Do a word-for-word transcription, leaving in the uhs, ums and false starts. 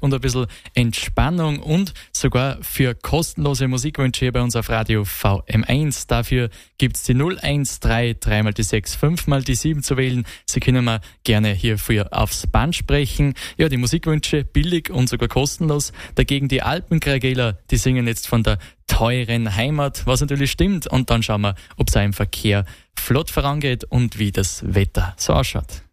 und ein bisschen Entspannung und sogar für kostenlose Musikwünsche hier bei uns auf Radio V M eins. Dafür gibt's die null eins drei, drei mal die sechs, fünf mal die sieben zu wählen. Sie können mir gerne hierfür aufs Band sprechen. Ja, die Musikwünsche billig und sogar kostenlos. Dagegen die Alpenkrageler, die singen jetzt von der teuren Heimat, was natürlich stimmt. Und dann schauen wir, ob es auch im Verkehr flott vorangeht und wie das Wetter so ausschaut.